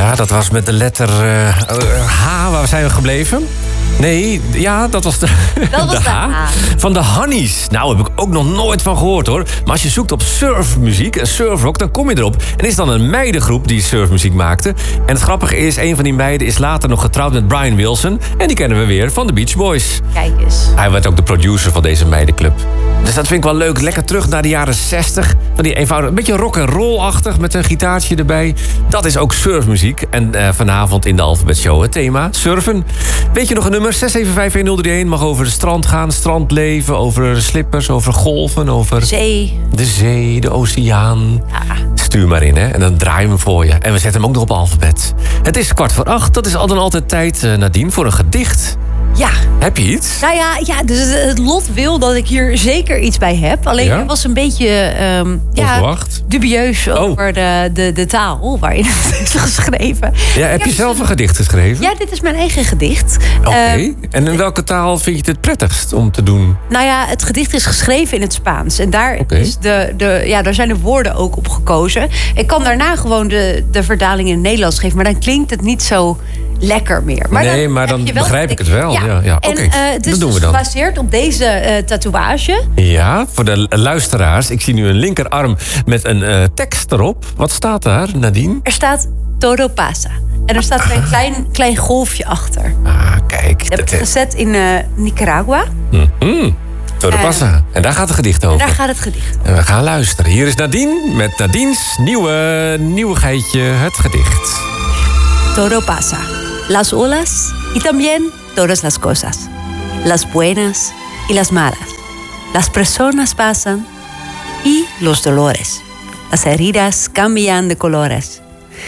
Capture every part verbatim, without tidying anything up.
Ja, dat was met de letter uh, H. Waar zijn we gebleven? Nee, ja, dat was de, dat was de H. H. Van de Honeys. Nou, heb ik ook nog nooit van gehoord, hoor. Maar als je zoekt op surfmuziek en surfrock, dan kom je erop. En is dan een meidengroep die surfmuziek maakte. En het grappige is, een van die meiden is later nog getrouwd met Brian Wilson. En die kennen we weer van de Beach Boys. Kijk eens. Hij werd ook de producer van deze meidenclub. Dus dat vind ik wel leuk. Lekker terug naar de jaren zestig. Van die eenvoudige, een beetje rock-and-roll-achtig met een gitaartje erbij. Dat is ook surfmuziek. En uh, vanavond in de Alphabet Show het thema surfen. Weet je nog een nummer? zes zeven vijf een nul drie een mag over de strand gaan, strandleven, over slippers, over golven, over... Zee. De zee, de oceaan. Ja. Stuur maar in, hè. En dan draaien we hem voor je. En we zetten hem ook nog op alfabet. Het is kwart voor acht. Dat is al dan altijd tijd, uh, Nadine, voor een gedicht. Ja. Heb je iets? Nou ja, ja, dus het lot wil dat ik hier zeker iets bij heb. Alleen ja? het was een beetje um, ja, dubieus over oh. de, de, de taal waarin het is geschreven. Ja, heb je zelf een gedicht geschreven? Ja, dit is mijn eigen gedicht. Oké. Okay. Uh, en in welke taal vind je het het prettigst om te doen? Nou ja, het gedicht is geschreven in het Spaans. En daar, okay. is de, de, ja, daar zijn de woorden ook op gekozen. Ik kan daarna gewoon de, de vertaling in het Nederlands geven. Maar dan klinkt het niet zo lekker meer. Maar nee, dan maar dan begrijp ik het wel. Ja. Ja, ja. En okay. uh, het is dat doen dus we dan. gebaseerd op deze uh, tatoeage. Ja, voor de luisteraars. Ik zie nu een linkerarm met een uh, tekst erop. Wat staat daar, Nadine? Er staat Todo pasa. En er staat ah. een klein, klein golfje achter. Ah, kijk. Dat heb ik gezet in uh, Nicaragua. Mm-hmm. Todo uh, pasa. En daar gaat het gedicht over. En daar gaat het gedicht. En we gaan luisteren. Hier is Nadine met Nadine's nieuwe nieuwigheidje, het gedicht. Todo pasa. Las olas y también todas las cosas. Las buenas y las malas. Las personas pasan y los dolores. Las heridas cambian de colores.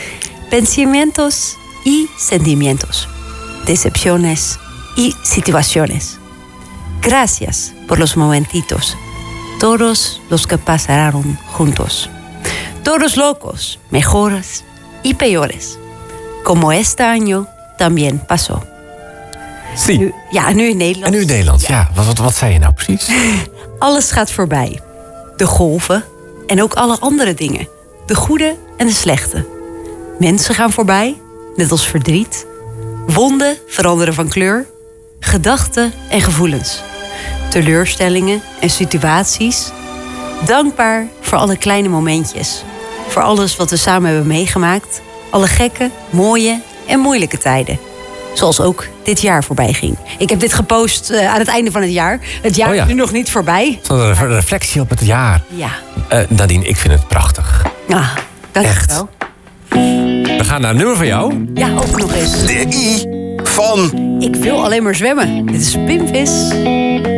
Pensamientos y sentimientos. Decepciones y situaciones. Gracias por los momentitos. Todos los que pasaron juntos. Todos locos, mejores y peores. Como este año también pasó. Sí. Nu, ja, nu in Nederland. En nu in Nederland, ja. ja. Wat, wat, wat zei je nou precies? Alles gaat voorbij. De golven en ook alle andere dingen. De goede en de slechte. Mensen gaan voorbij, net als verdriet. Wonden veranderen van kleur. Gedachten en gevoelens. Teleurstellingen en situaties. Dankbaar voor alle kleine momentjes. Voor alles wat we samen hebben meegemaakt. Alle gekke, mooie en moeilijke tijden. Zoals ook dit jaar voorbij ging. Ik heb dit gepost uh, aan het einde van het jaar. Het jaar oh ja. is nu nog niet voorbij. Zo'n re- reflectie op het jaar. Ja. Uh, Nadine, ik vind het prachtig. Ah, dank je wel. We gaan naar een nummer van jou. Ja, ook nog eens. De I van... Ik wil alleen maar zwemmen. Dit is Pimvis.